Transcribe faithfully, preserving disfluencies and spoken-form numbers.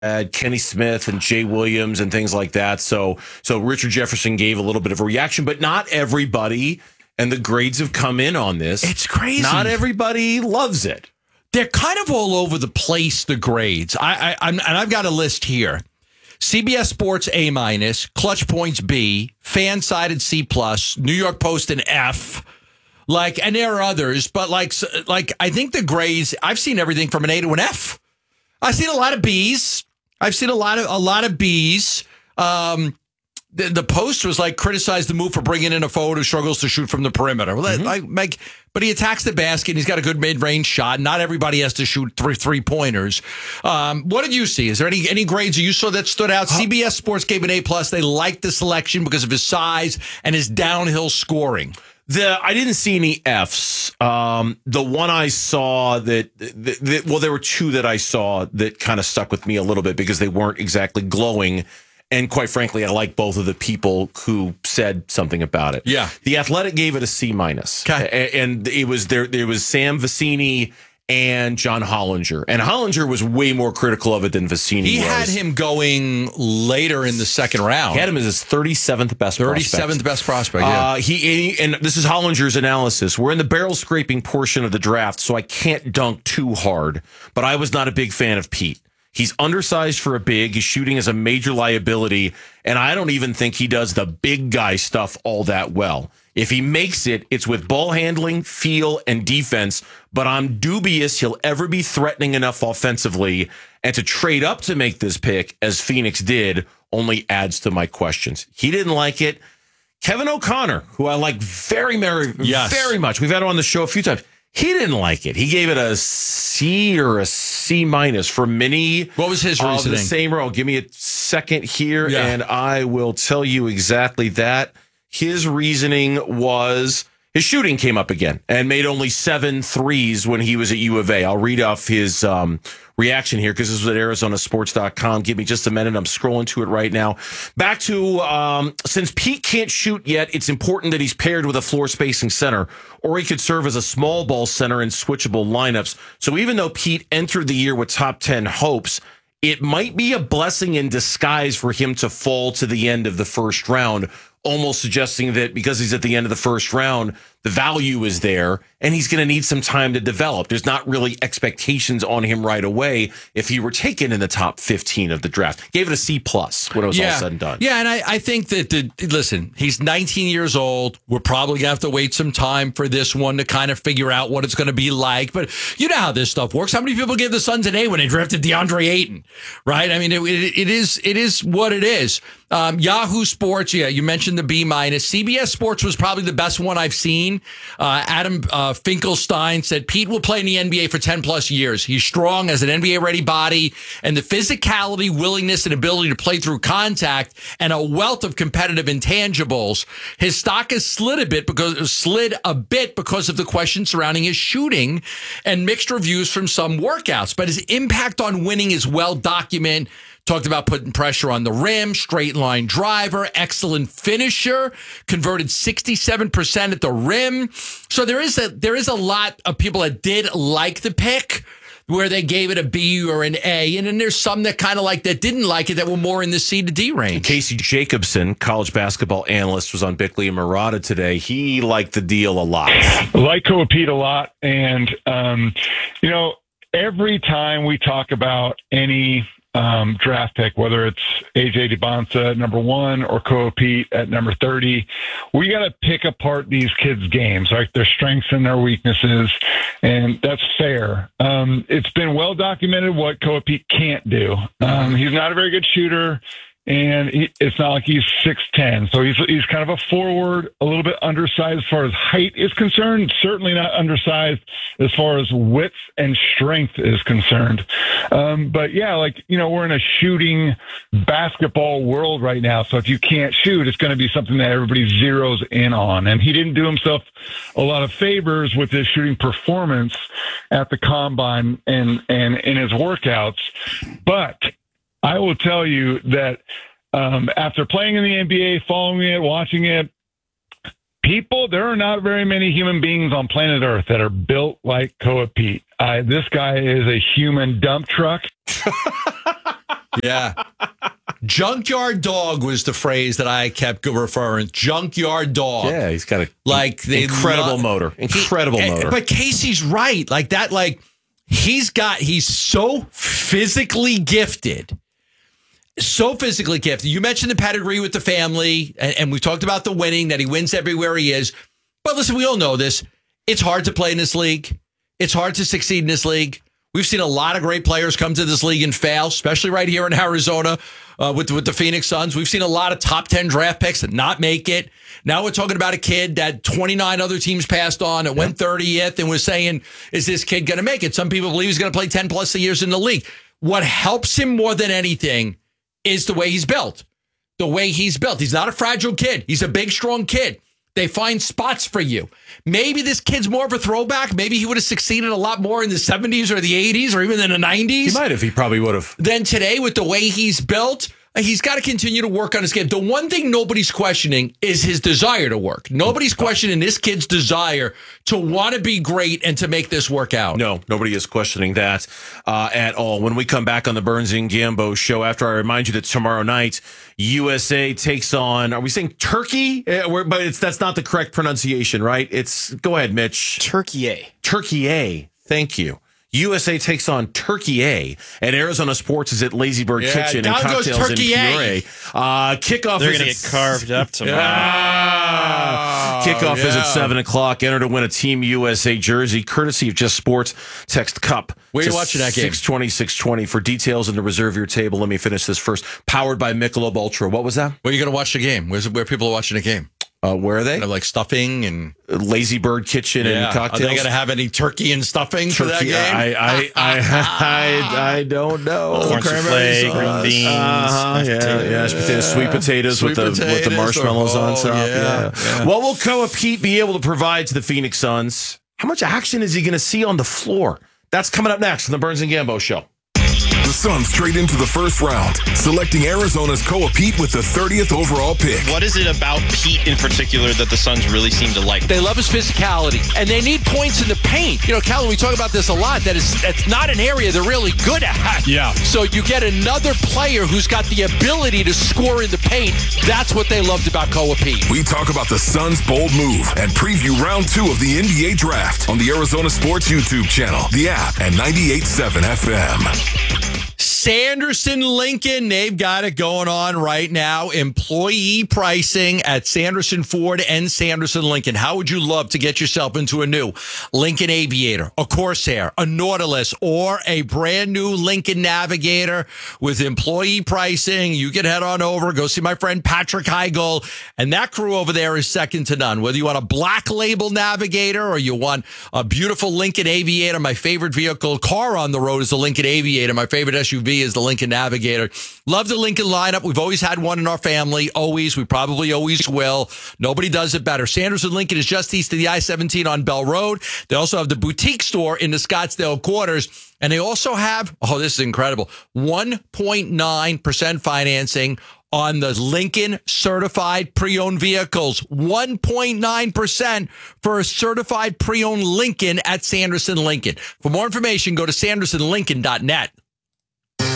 Kenny Smith and Jay Williams and things like that. So, so Richard Jefferson gave a little bit of a reaction, but not everybody. And the grades have come in on this. It's crazy. Not everybody loves it. They're kind of all over the place, the grades. I, I, I'm, and I've got a list here. C B S Sports A minus, Clutch Points B, Fansided C plus, New York Post an F. Like, and there are others, but like, like I think the grades. I've seen everything from an A to an F. I've seen a lot of B's. I've seen a lot of a lot of B's. Um, the, the Post was like criticized the move for bringing in a forward who struggles to shoot from the perimeter. Mm-hmm. Like, like, but he attacks the basket. And he's got a good mid-range shot. Not everybody has to shoot three three pointers. Um, what did you see? Is there any any grades you saw that stood out? Huh? C B S Sports gave an A plus. They liked the selection because of his size and his downhill scoring. The I didn't see any Fs. Um, the one I saw that, that, that, well, there were two that I saw that kind of stuck with me a little bit because they weren't exactly glowing. And quite frankly, I like both of the people who said something about it. Yeah. The Athletic gave it a C minus. Okay. And it was there, there was Sam Vecini and John Hollinger. And Hollinger was way more critical of it than Vecini he was. He had him going later in the second round. He had him as his thirty-seventh best prospect. thirty-seventh best prospect, yeah. Uh, he, and this is Hollinger's analysis. We're in the barrel scraping portion of the draft, so I can't dunk too hard. But I was not a big fan of Pete. He's undersized for a big. His shooting is a major liability. And I don't even think he does the big guy stuff all that well. If he makes it, it's with ball handling, feel, and defense. But I'm dubious he'll ever be threatening enough offensively. And to trade up to make this pick, as Phoenix did, only adds to my questions. He didn't like it. Kevin O'Connor, who I like very, very, yes. very much. We've had him on the show a few times. He didn't like it. He gave it a C or a C minus for many. What was his reasoning? The same row. Give me a second here, yeah. and I will tell you exactly that. His reasoning was his shooting came up again and made only seven threes when he was at U of A. I'll read off his um, reaction here because this was at Arizona Sports dot com. Give me just a minute. I'm scrolling to it right now. Back to, um, since Pete can't shoot yet, it's important that he's paired with a floor spacing center, or he could serve as a small ball center in switchable lineups. So even though Pete entered the year with top ten hopes, it might be a blessing in disguise for him to fall to the end of the first round, almost suggesting that because he's at the end of the first round, the value is there and he's going to need some time to develop. There's not really expectations on him right away if he were taken in the top fifteen of the draft. Gave it a C plus when it was yeah. all said and done. Yeah, and I, I think that, the listen, he's nineteen years old. We're probably going to have to wait some time for this one to kind of figure out what it's going to be like. But you know how this stuff works. How many people gave the Suns an A when they drafted DeAndre Ayton, right? I mean, it, it, it is it is what it is. Um, Yahoo Sports, yeah, you mentioned the B minus. C B S Sports was probably the best one I've seen. Uh, Adam uh, Finkelstein said Pete will play in the N B A for ten plus years. He's strong, as an N B A ready body, and the physicality, willingness, and ability to play through contact, and a wealth of competitive intangibles. His stock has slid a bit because slid a bit because of the questions surrounding his shooting and mixed reviews from some workouts. But his impact on winning is well documented. Talked about putting pressure on the rim, straight line driver, excellent finisher, converted sixty-seven percent at the rim. So there is a there is a lot of people that did like the pick, where they gave it a B or an A. And then there's some that kind of like that didn't like it, that were more in the C to D range. Casey Jacobson, college basketball analyst, was on Bickley and Murata today. He liked the deal a lot. I like Koa Pete a lot. And, um, you know, every time we talk about any um, draft pick, whether it's A J DeBonsa at number one or Koa Pete at number thirty, we got to pick apart these kids' games, like their strengths and their weaknesses, and that's fair. Um, it's been well documented what Koa Pete can't do. Um, he's not a very good shooter, and he, it's not like he's six ten, so he's he's kind of a forward, a little bit undersized as far as height is concerned, certainly not undersized as far as width and strength is concerned. Um, but yeah, like, you know, we're in a shooting basketball world right now, so if you can't shoot, it's going to be something that everybody zeroes in on. And he didn't do himself a lot of favors with his shooting performance at the combine and, and in his workouts. But I will tell you that um, after playing in the N B A, following it, watching it, people, there are not very many human beings on planet Earth that are built like Koa Pete. Uh, this guy is a human dump truck. Yeah. Junkyard dog was the phrase that I kept referring. Junkyard dog. Yeah, he's got a like they incredible lo- motor. Incredible he, motor. But Casey's right. Like that, like he's got, he's so physically gifted. So physically gifted. You mentioned the pedigree with the family, and, and we talked about the winning, that he wins everywhere he is. But listen, we all know this. It's hard to play in this league. It's hard to succeed in this league. We've seen a lot of great players come to this league and fail, especially right here in Arizona uh, with, with the Phoenix Suns. We've seen a lot of top ten draft picks that not make it. Now we're talking about a kid that twenty-nine other teams passed on and went thirtieth and was saying, is this kid going to make it? Some people believe he's going to play ten plus years in the league. What helps him more than anything is the way he's built. The way he's built. He's not a fragile kid. He's a big, strong kid. They find spots for you. Maybe this kid's more of a throwback. Maybe he would have succeeded a lot more in the seventies or the eighties or even in the nineties. He might have. He probably would have. Then today, with the way he's built, he's got to continue to work on his game. The one thing nobody's questioning is his desire to work. Nobody's questioning this kid's desire to want to be great and to make this work out. No, nobody is questioning that uh, at all. When we come back on the Burns and Gambo show, after I remind you that tomorrow night, U S A takes on, are we saying Turkey? Uh, we're, but it's that's not the correct pronunciation, right? It's, go ahead, Mitch. Turkey A. Turkey A. Thank you. U S A takes on Turkey A, and Arizona Sports is at Lazy Bird Yeah, Kitchen and down goes Cocktails in Turkey A. Peoria. Uh, kickoff They're is going to at get carved up tomorrow. Ah, kickoff is at yeah. seven o'clock. Enter to win a Team U S A jersey, courtesy of Just Sports. Text CUP. Where are you to watching that game? six twenty, six twenty for details and to reserve your table. Let me finish this first. Powered by Michelob Ultra. What was that? Where are you going to watch the game? Where's where people are watching the game? Uh, where are they? Kind of like stuffing and Lazy Bird Kitchen and Are Cocktails. they going to have any turkey and stuffing for that Turkey, game? I, I, I, I, I don't know. Corn souffle, sauce. green beans, Uh-huh, mashed yeah, potatoes. yeah, mashed potatoes, sweet potatoes Sweet with the with the potatoes, marshmallows or- on oh, top. yeah, Yeah. yeah. What will Koa Pete be able to provide to the Phoenix Suns? How much action is he going to see on the floor? That's coming up next on the Burns and Gambo show. The Suns trade into the first round, selecting Arizona's Koa Pete with the thirtieth overall pick. What is it about Pete in particular that the Suns really seem to like? They love his physicality, and they need points in the paint. You know, Calvin, we talk about this a lot, that it's, it's not an area they're really good at. Yeah. So you get another player who's got the ability to score in the paint. That's what they loved about Koa Pete. We talk about the Suns' bold move and preview round two of the N B A draft on the Arizona Sports YouTube channel, the app, and ninety-eight point seven F M. Sanderson Lincoln, they've got it going on right now. Employee pricing at Sanderson Ford and Sanderson Lincoln. How would you love to get yourself into a new Lincoln Aviator, a Corsair, a Nautilus, or a brand new Lincoln Navigator with employee pricing? You can head on over, go see my friend Patrick Heigl, and that crew over there is second to none. Whether you want a black label Navigator or you want a beautiful Lincoln Aviator, my favorite vehicle car on the road is the Lincoln Aviator. My favorite S U V is the Lincoln Navigator. Love the Lincoln lineup. We've always had one in our family. Always. We probably always will. Nobody does it better. Sanderson Lincoln is just east of the I seventeen on Bell Road. They also have the boutique store in the Scottsdale quarters. And they also have, oh, this is incredible, one point nine percent financing on the Lincoln certified pre-owned vehicles. one point nine percent for a certified pre-owned Lincoln at Sanderson Lincoln. For more information, go to sanderson lincoln dot net.